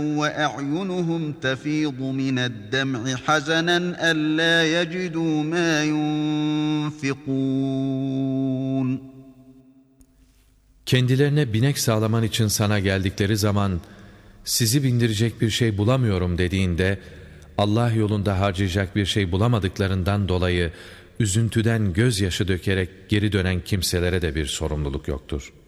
وَأَعْيُنُهُمْ تَفِيضُ مِنَ الدَّمْعِ حَزَنًا أَلَّا يَجِدُوا مَا يُنْفِقُونَ. Kendilerine binek sağlaman için sana geldikleri zaman, sizi bindirecek bir şey bulamıyorum dediğinde, Allah yolunda harcayacak bir şey bulamadıklarından dolayı, üzüntüden gözyaşı dökerek geri dönen kimselere de bir sorumluluk yoktur.